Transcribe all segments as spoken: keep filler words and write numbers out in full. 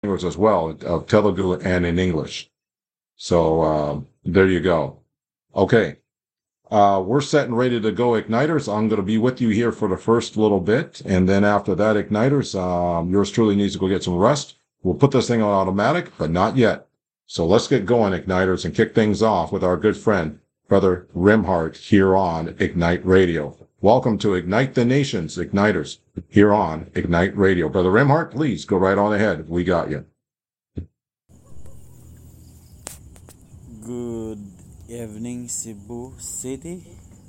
language as well, of Telugu and in English. So um, there you go. Okay. Uh, we're set and ready to go, Igniters. I'm going to be with you here for the first little bit. And then after that, Igniters, um, yours truly needs to go get some rest. We'll put this thing on automatic, but not yet. So let's get going, Igniters, and kick things off with our good friend, Brother Rimhart, here on Ignite Radio. Welcome to Ignite the Nations, Igniters, here on Ignite Radio. Brother Rimhart, please go right on ahead. We got you. Good evening, Cebu City.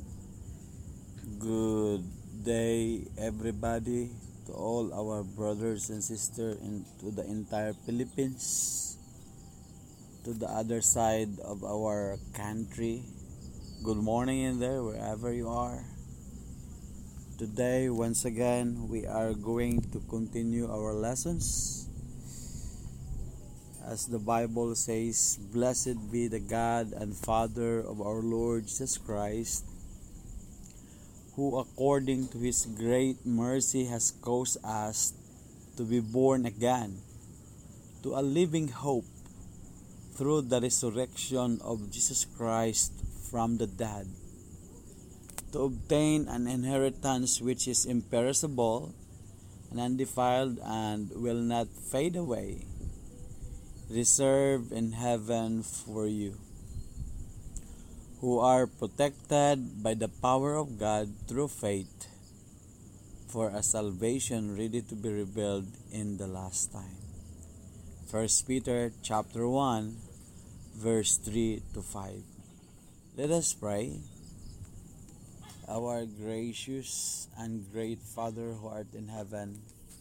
Good day, everybody, to all our brothers and sisters and to the entire Philippines, to the other side of our country. Good morning in there, wherever you are. Today, once again, we are going to continue our lessons. As the Bible says, "Blessed be the God and Father of our Lord Jesus Christ, who according to his great mercy has caused us to be born again to a living hope through the resurrection of Jesus Christ from the dead, to obtain an inheritance which is imperishable and undefiled and will not fade away, reserved in heaven for you, who are protected by the power of God through faith, for a salvation ready to be revealed in the last time." First Peter chapter one, verse three to five. Let us pray. Our gracious and great Father who art in heaven,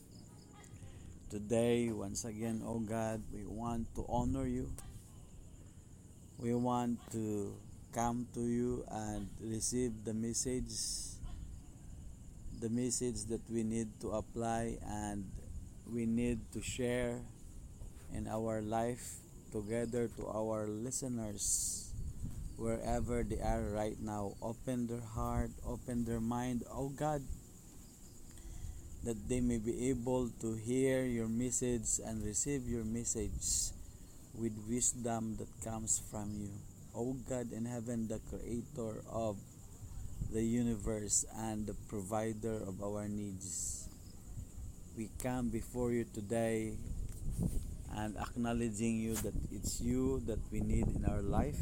today, once again, O God, we want to honor you. We want to come to you and receive the message, the message that we need to apply and we need to share in our life together to our listeners wherever they are right now. Open their heart, open their mind, oh God, that they may be able to hear your message and receive your message with wisdom that comes from you. O God in heaven, the creator of the universe and the provider of our needs, we come before you today and acknowledging you that it's you that we need in our life,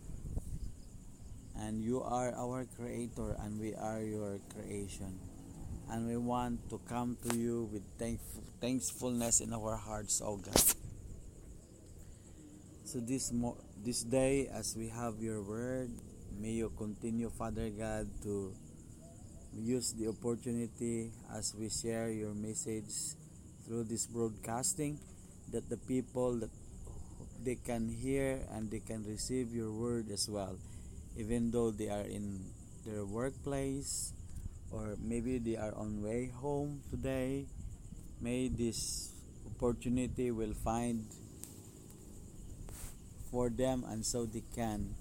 and you are our creator and we are your creation, and we want to come to you with thankful, thankfulness in our hearts, oh God. So this mo- this day, as we have your word, may you continue, Father God, to use the opportunity as we share your message through this broadcasting, that the people that they can hear and they can receive your word as well, even though they are in their workplace or maybe they are on way home today. May this opportunity will find for them, and so they can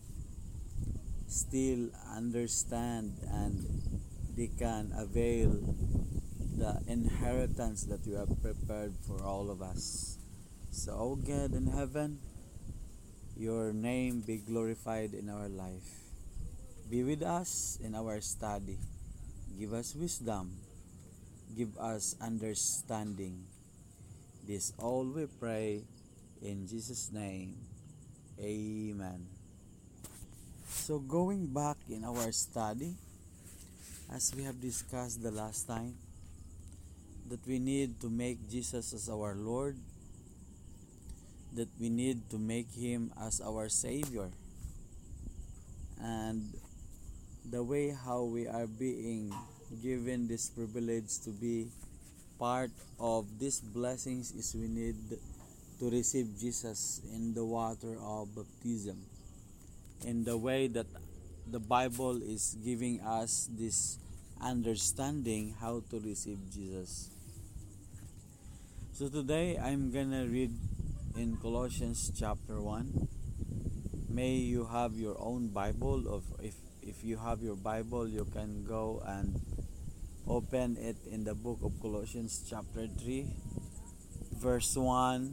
still understand and they can avail the inheritance that you have prepared for all of us. So, oh God in heaven, your name be glorified in our life. Be with us in our study. Give us wisdom. Give us understanding. This all we pray in Jesus' name. Amen. So going back in our study, as we have discussed the last time, that we need to make Jesus as our Lord, that we need to make Him as our Savior, and the way how we are being given this privilege to be part of these blessings is we need to receive Jesus in the water of baptism, in the way that the Bible is giving us this understanding how to receive Jesus. So today I'm gonna read in Colossians chapter one. May you have your own Bible, of if if you have your Bible, you can go and open it in the book of Colossians chapter three. verse one